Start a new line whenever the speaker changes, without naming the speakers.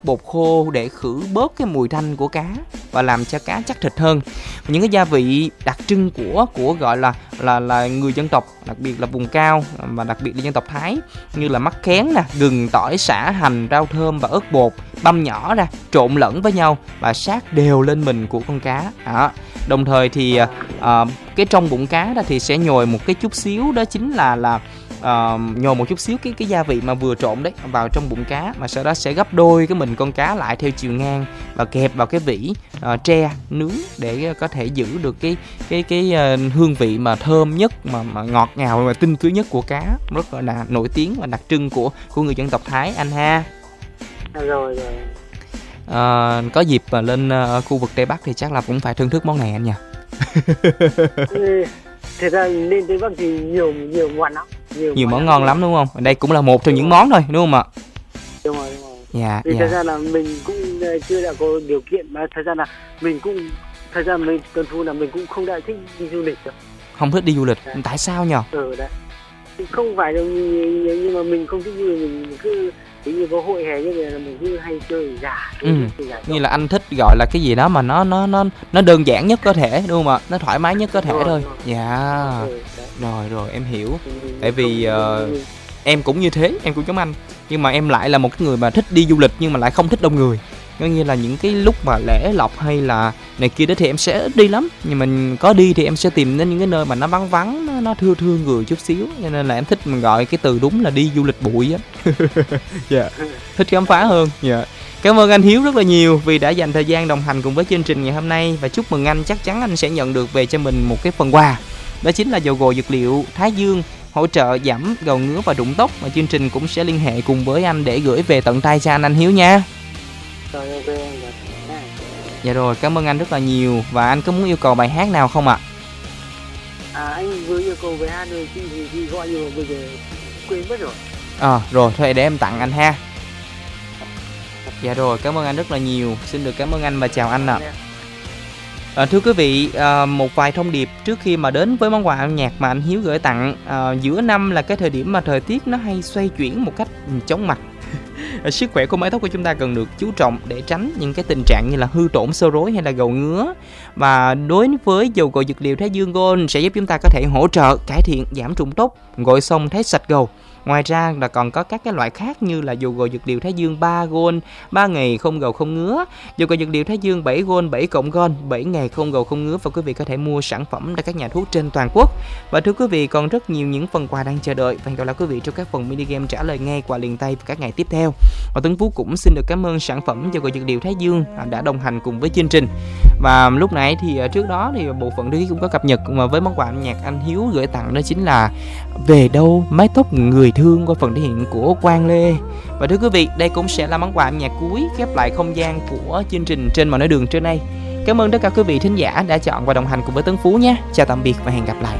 bột khô để khử bớt cái mùi tanh của cá và làm cho cá chắc thịt hơn. Những cái gia vị đặc trưng của gọi là người dân tộc, đặc biệt là vùng cao và đặc biệt là dân tộc Thái, như là mắc khén nè, gừng, tỏi, sả, hành, rau thơm và ớt bột băm nhỏ ra, trộn lẫn với nhau và sát đều lên mình của con cá. Đó. Đồng thời thì cái trong bụng cá đó thì sẽ nhồi một cái chút xíu, đó chính là nhồi một chút xíu cái gia vị mà vừa trộn đấy vào trong bụng cá, mà sau đó sẽ gấp đôi cái mình con cá lại theo chiều ngang và kẹp vào cái vỉ tre nướng để có thể giữ được cái hương vị mà thơm nhất, mà ngọt ngào và tinh túy nhất của cá, rất là nổi tiếng và đặc trưng của người dân tộc Thái anh ha.
Rồi.
Có dịp mà lên khu vực Tây Bắc thì chắc là cũng phải thưởng thức món này anh nhỉ.
Thật ra lên Tây Bắc thì nhiều món lắm,
nhiều món ngon lắm đúng không? Đây cũng là một trong những món thôi đúng không ạ?
Đúng rồi.
Dạ.
Thật ra là mình cũng chưa đã có điều kiện, mà thật ra là mình Tuấn Phú là mình cũng không đã thích đi du lịch đâu.
Không thích đi du lịch, tại sao nhỉ?
Đấy. Không phải đâu, nhưng mà mình không thích du lịch, mình cứ như có hội hè như vậy là mình cứ hay chơi giả.
Như là anh thích gọi là cái gì đó mà nó đơn giản nhất có thể đúng không ạ? Nó thoải mái nhất có thể thôi. Dạ. Rồi em hiểu. Tại vì em cũng như thế, em cũng giống anh. Nhưng mà em lại là một cái người mà thích đi du lịch nhưng mà lại không thích đông người. Có nghĩa là những cái lúc mà lễ lộc hay là này kia đó thì em sẽ ít đi lắm. Nhưng mình có đi thì em sẽ tìm đến những cái nơi mà nó vắng vắng, nó thưa người chút xíu. Cho nên là em thích mình gọi cái từ đúng là đi du lịch bụi á. Yeah. Thích khám phá hơn. Yeah. Cảm ơn anh Hiếu rất là nhiều vì đã dành thời gian đồng hành cùng với chương trình ngày hôm nay. Và chúc mừng anh, chắc chắn anh sẽ nhận được về cho mình một cái phần quà. Đó chính là dầu gội dược liệu Thái Dương, hỗ trợ giảm gầu ngứa và rụng tóc, mà chương trình cũng sẽ liên hệ cùng với anh để gửi về tận tay cho anh Hiếu nha. Dạ rồi, cảm ơn anh rất là nhiều. Và anh có muốn yêu cầu bài hát nào không ạ?
Anh vừa yêu cầu bài hát rồi, chị gọi nhưng mà bây giờ quên mất rồi.
Rồi, thôi để em tặng anh ha. Dạ rồi, cảm ơn anh rất là nhiều. Xin được cảm ơn anh và chào anh ạ. Thưa quý vị, một vài thông điệp trước khi mà đến với món quà âm nhạc mà anh Hiếu gửi tặng. Giữa năm là cái thời điểm mà thời tiết nó hay xoay chuyển một cách chóng mặt. Sức khỏe của mái tóc của chúng ta cần được chú trọng để tránh những cái tình trạng như là hư tổn, xơ rối hay là gầu ngứa. Và đối với dầu gội dược liệu Thái Dương Gold sẽ giúp chúng ta có thể hỗ trợ cải thiện giảm rụng tóc, gội xong thấy sạch gầu. Ngoài ra là còn có các cái loại khác như là dầu gội dược liệu Thái Dương 3 Gold, 3 ngày không gầu không ngứa, dầu gội dược liệu Thái Dương 7 Gold, 7 cộng Gold, 7 ngày không gầu không ngứa, và quý vị có thể mua sản phẩm tại các nhà thuốc trên toàn quốc. Và thưa quý vị, còn rất nhiều những phần quà đang chờ đợi và hẹn gặp lại quý vị trong các phần mini game trả lời ngay quà liền tay vào các ngày tiếp theo. Và Tuấn Phú cũng xin được cảm ơn sản phẩm dầu gội dược liệu Thái Dương đã đồng hành cùng với chương trình. Và lúc nãy thì trước đó thì bộ phận Đức cũng có cập nhật mà với món quà âm nhạc anh Hiếu gửi tặng, đó chính là Về đâu mái tóc người thương qua phần thể hiện của Quang Lê. Và thưa quý vị, đây cũng sẽ là món quà âm nhạc cuối khép lại không gian của chương trình Trên Mọi Nẻo Đường trưa nay. Cảm ơn tất cả quý vị thính giả đã chọn và đồng hành cùng với Tuấn Phú nhé. Chào tạm biệt và hẹn gặp lại.